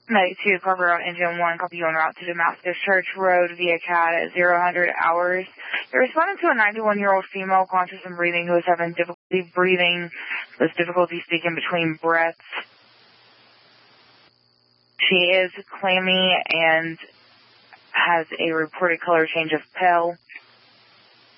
92 Carver Road, Engine 1, copy you en route to Damascus Church Road via CAD at 0-100 hours. You're responding to a 91-year-old female conscious and breathing who is having difficulty breathing, with difficulty speaking between breaths. She is clammy and has a reported color change of pale.